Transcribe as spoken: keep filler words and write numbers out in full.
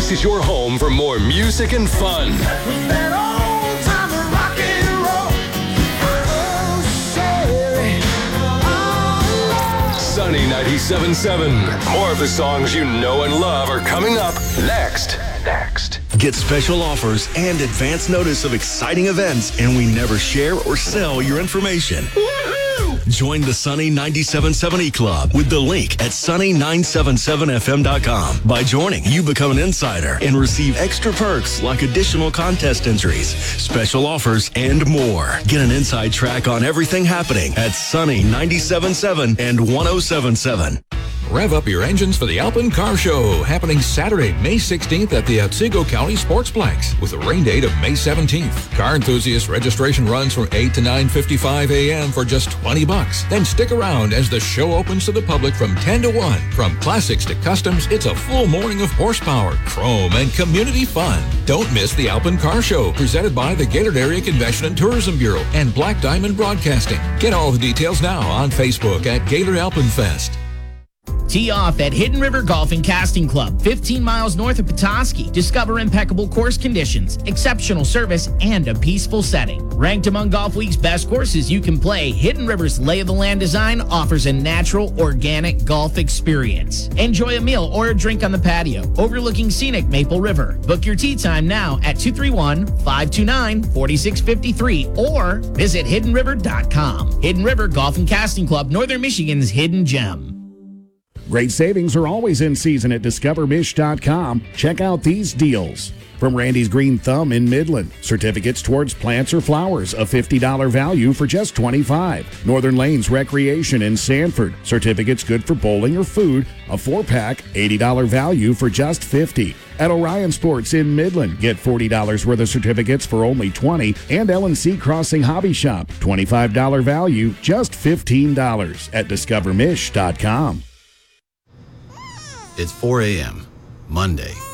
This is your home for more music and fun. Sunny ninety-seven point seven. More of the songs you know and love are coming up next. Next. Get special offers and advance notice of exciting events, and we never share or sell your information. Woo-hoo! Join the Sunny ninety-seven point seven E-Club with the link at sunny nine seven seven f m dot com. By joining, you become an insider and receive extra perks like additional contest entries, special offers, and more. Get an inside track on everything happening at Sunny ninety-seven point seven and one oh seven point seven. Rev up your engines for the Alpine Car Show, happening Saturday, May sixteenth at the Otsego County Sportsplex with a rain date of May seventeenth. Car enthusiast registration runs from eight to nine fifty-five a.m. for just twenty bucks. Then stick around as the show opens to the public from ten to one. From classics to customs, it's a full morning of horsepower, chrome, and community fun. Don't miss the Alpine Car Show, presented by the Gaylord Area Convention and Tourism Bureau and Black Diamond Broadcasting. Get all the details now on Facebook at Gaylord Alpine Fest. Tee off at Hidden River Golf and Casting Club, fifteen miles north of Petoskey. Discover impeccable course conditions, exceptional service, and a peaceful setting. Ranked among Golf Week's best courses you can play, Hidden River's lay-of-the-land design offers a natural, organic golf experience. Enjoy a meal or a drink on the patio, overlooking scenic Maple River. Book your tee time now at two three one, five two nine, four six five three or visit hidden river dot com. Hidden River Golf and Casting Club, Northern Michigan's hidden gem. Great savings are always in season at discover mish dot com. Check out these deals. From Randy's Green Thumb in Midland, certificates towards plants or flowers, a fifty dollars value for just twenty-five dollars. Northern Lanes Recreation in Sanford, certificates good for bowling or food, a four-pack, eighty dollars value for just fifty dollars. At Orion Sports in Midland, get forty dollars worth of certificates for only twenty dollars. And L and C Crossing Hobby Shop, twenty-five dollars value, just fifteen dollars at discover mish dot com. It's four a.m., Monday.